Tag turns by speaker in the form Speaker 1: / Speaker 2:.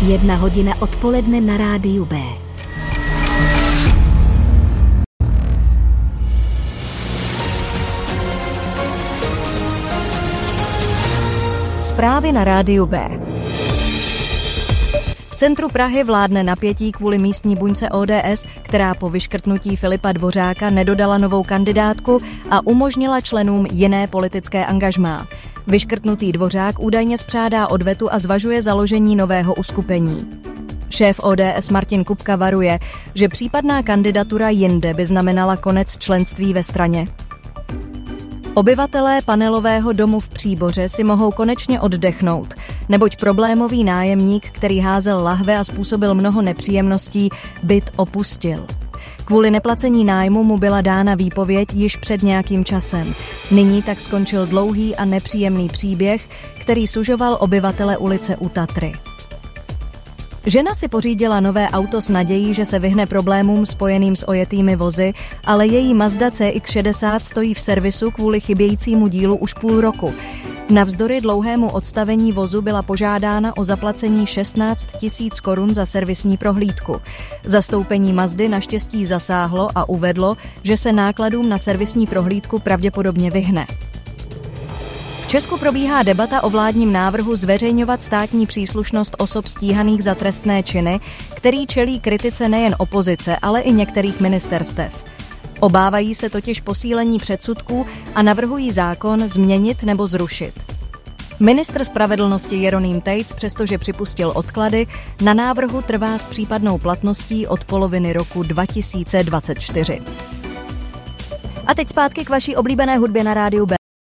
Speaker 1: 1:00 odpoledne na rádiu B.
Speaker 2: Zprávy na rádiu B. V centru Prahy vládne napětí kvůli místní buňce ODS, která po vyškrtnutí Filipa Dvořáka nedodala novou kandidátku a umožnila členům jiné politické angažmá. Vyškrtnutý Dvořák údajně spřádá odvetu a zvažuje založení nového uskupení. Šéf ODS Martin Kupka varuje, že případná kandidatura jinde by znamenala konec členství ve straně. Obyvatelé panelového domu v Příboře si mohou konečně oddechnout, neboť problémový nájemník, který házel lahve a způsobil mnoho nepříjemností, byt opustil. Kvůli neplacení nájmu mu byla dána výpověď již před nějakým časem. Nyní tak skončil dlouhý a nepříjemný příběh, který sužoval obyvatele ulice u Tatry. Žena si pořídila nové auto s nadějí, že se vyhne problémům spojeným s ojetými vozy, ale její Mazda CX-60 stojí v servisu kvůli chybějícímu dílu už půl roku. Navzdory dlouhému odstavení vozu byla požádána o zaplacení 16 000 korun za servisní prohlídku. Zastoupení Mazdy naštěstí zasáhlo a uvedlo, že se nákladům na servisní prohlídku pravděpodobně vyhne. V Česku probíhá debata o vládním návrhu zveřejňovat státní příslušnost osob stíhaných za trestné činy, který čelí kritice nejen opozice, ale i některých ministerstev. Obávají se totiž posílení předsudků a navrhují zákon změnit nebo zrušit. Ministr spravedlnosti Jeroným Tejc, přestože připustil odklady, na návrhu trvá s případnou platností od poloviny roku 2024. A teď zpátky k vaší oblíbené hudbě na rádiu B.